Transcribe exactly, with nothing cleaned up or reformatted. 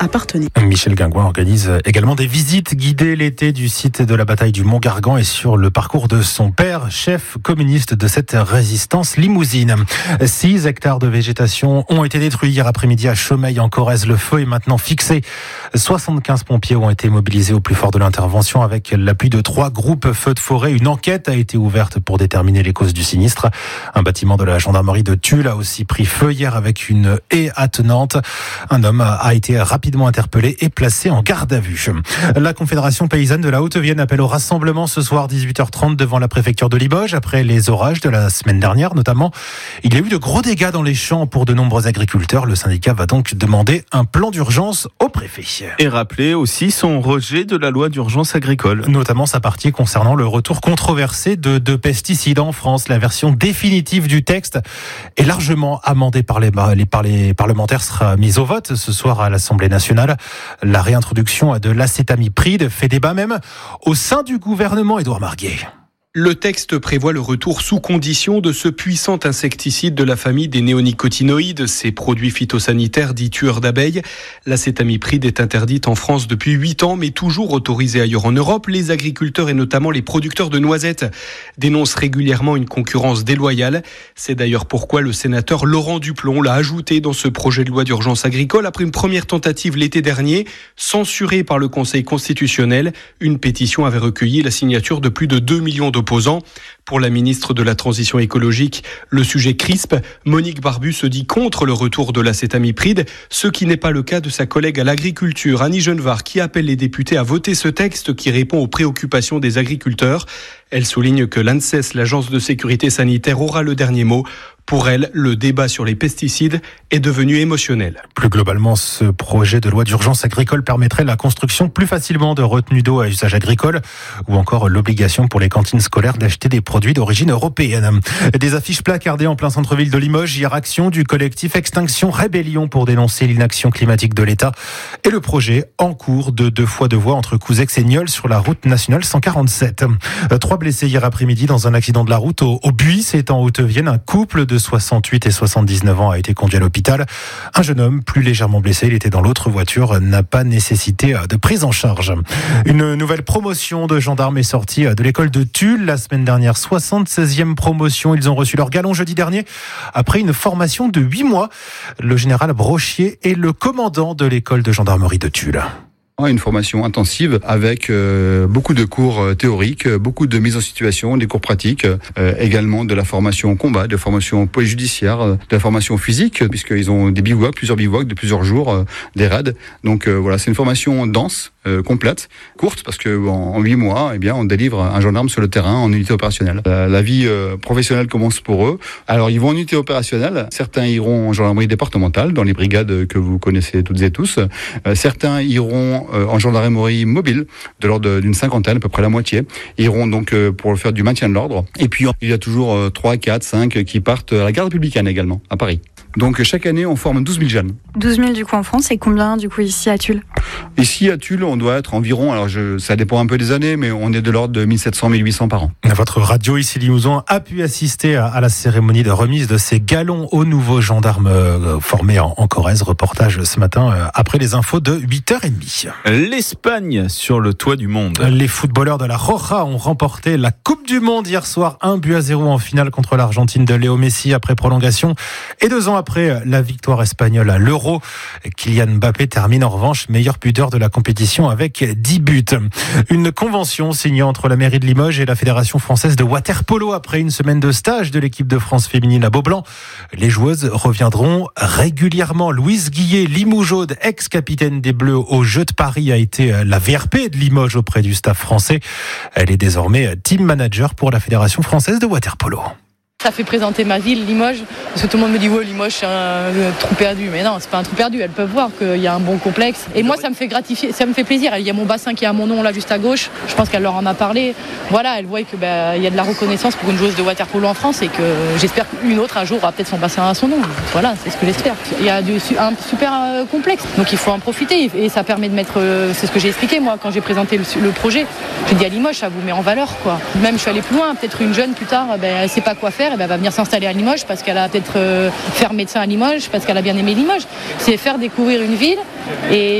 appartenait. Michel Guingouin organise également des visites guidées l'été du site de la bataille du Mont-Gargan et sur le parcours de son père, chef communiste de cette résistance limousine. Six hectares de végétation ont été détruits hier après-midi à Chaumeil en Corrèze. Le feu est maintenant fixé. soixante-quinze pompiers ont été mobilisés au plus fort de l'intervention avec l'appui de trois groupes feux de forêt. Une enquête a été ouverte pour déterminer les causes du sinistre. Un bâtiment de la gendarmerie de Tulle a aussi pris feu hier avec une haie attenante. Un homme a été rapidement interpellé et placé en garde à vue. La Confédération paysanne de la Haute-Vienne appelle au rassemblement ce soir dix-huit heures trente devant la préfecture de Limoges après les orages de la semaine dernière notamment. Il y a eu de gros dégâts dans les champs pour de nombreux agriculteurs. Le syndicat va donc demander un plan d'urgence au préfet. Et rappeler aussi son rejet de la loi d'urgence agricole. Notamment sa partie concernant le retour controversé de, de pesticides en France. La version définitive du texte est largement amendée par les, les, par les parlementaires, sera mise au vote ce soir à l'Assemblée nationale. La réintroduction de l'acétamipride fait débat même au sein du gouvernement. Édouard Marguet. Le texte prévoit le retour sous condition de ce puissant insecticide de la famille des néonicotinoïdes, ces produits phytosanitaires dits tueurs d'abeilles. L'acétamipride est interdite en France depuis huit ans, mais toujours autorisée ailleurs en Europe. Les agriculteurs et notamment les producteurs de noisettes dénoncent régulièrement une concurrence déloyale. C'est d'ailleurs pourquoi le sénateur Laurent Duplon l'a ajouté dans ce projet de loi d'urgence agricole après une première tentative l'été dernier, censurée par le Conseil constitutionnel. Une pétition avait recueilli la signature de plus de deux millions d'opposants. Pour la ministre de la Transition écologique, le sujet crispe. Monique Barbu se dit contre le retour de l'acétamipride, ce qui n'est pas le cas de sa collègue à l'agriculture, Annie Genevard, qui appelle les députés à voter ce texte qui répond aux préoccupations des agriculteurs. Elle souligne que l'ANSES, l'agence de sécurité sanitaire, aura le dernier mot. Pour elle, le débat sur les pesticides est devenu émotionnel. Plus globalement, ce projet de loi d'urgence agricole permettrait la construction plus facilement de retenues d'eau à usage agricole ou encore l'obligation pour les cantines scolaires d'acheter des produits d'origine européenne. Des affiches placardées en plein centre-ville de Limoges. Hier, action du collectif Extinction Rébellion pour dénoncer l'inaction climatique de l'État et le projet en cours de deux fois deux voies entre Couzex et Nieul sur la route nationale cent quarante-sept. Trois blessés hier après-midi dans un accident de la route au, au Buis, c'est en Haute-Vienne. Un couple de soixante-huit et soixante-dix-neuf ans a été conduit à l'hôpital. Un jeune homme plus légèrement blessé, il était dans l'autre voiture, n'a pas nécessité de prise en charge. Une nouvelle promotion de gendarmes est sortie de l'école de Tulle la semaine dernière. soixante-seizième promotion, ils ont reçu leur galon jeudi dernier après une formation de huit mois. Le général Brochier est le commandant de l'école de gendarmerie de Tulle. Une formation intensive avec euh, beaucoup de cours euh, théoriques, euh, beaucoup de mise en situation, des cours pratiques, euh, également de la formation combat, de la formation police judiciaire, euh, de la formation physique, puisqu'ils ont des bivouacs, plusieurs bivouacs de plusieurs jours, euh, des raids. Donc euh, voilà, c'est une formation dense, euh, complète, courte, parce que en huit mois, eh bien, on délivre un gendarme sur le terrain en unité opérationnelle. La, la vie euh, professionnelle commence pour eux. Alors ils vont en unité opérationnelle. Certains iront en gendarmerie départementale, dans les brigades que vous connaissez toutes et tous. Euh, certains iront en gendarmerie mobile, de l'ordre d'une cinquantaine, à peu près la moitié. Ils iront donc pour faire du maintien de l'ordre. Et puis, il y a toujours trois, quatre, cinq qui partent à la garde républicaine également, à Paris. Donc, chaque année, on forme douze mille jeunes. douze mille du coup en France et combien du coup ici à Tulle? Ici à Tulle, on doit être environ, alors je, ça dépend un peu des années, mais on est de l'ordre de mille sept cents à mille huit cents par an. Votre radio ici Limousin a pu assister à, à la cérémonie de remise de ces galons aux nouveaux gendarmes euh, formés en, en Corrèze. Reportage ce matin euh, après les infos de huit heures trente. L'Espagne sur le toit du monde. Les footballeurs de la Roja ont remporté la Coupe du Monde hier soir, un but à zéro en finale contre l'Argentine de Léo Messi après prolongation. Et deux ans après la victoire espagnole à l'Euro, Kylian Mbappé termine en revanche meilleur buteur de la compétition avec dix buts. Une convention signée entre la mairie de Limoges et la Fédération française de water-polo après une semaine de stage de l'équipe de France féminine à Beaublanc. Les joueuses reviendront régulièrement. Louise Guillet, Limougeaude, ex-capitaine des Bleus aux Jeux de Paris, a été la V R P de Limoges auprès du staff français. Elle est désormais team manager pour la Fédération française de water-polo. Ça fait présenter ma ville, Limoges, parce que tout le monde me dit ouais, Limoges c'est un, un trou perdu, mais non, c'est pas un trou perdu. Elles peuvent voir qu'il y a un bon complexe. Et moi, ça me fait gratifier, ça me fait plaisir. Il y a mon bassin qui a mon nom là juste à gauche. Je pense qu'elle leur en a parlé. Voilà, elles voient que bah, il y a de la reconnaissance pour une joueuse de water-polo en France et que j'espère qu'une autre un jour aura peut-être son bassin à son nom. Voilà, c'est ce que j'espère. Il y a du, un super euh, complexe, donc il faut en profiter et ça permet de mettre. Euh, c'est ce que j'ai expliqué moi quand j'ai présenté le, le projet. J'ai dit à Limoges, ça vous met en valeur quoi. Même je suis allée plus loin. Peut-être une jeune plus tard, ben, elle sait pas quoi faire. Et ben, elle va venir s'installer à Limoges parce qu'elle a peut-être euh, faire médecin à Limoges, parce qu'elle a bien aimé Limoges. C'est faire découvrir une ville et